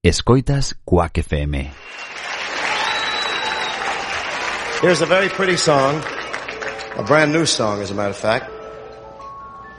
Escoitas Quack FM. Here's a very pretty song, a brand new song as a matter of fact.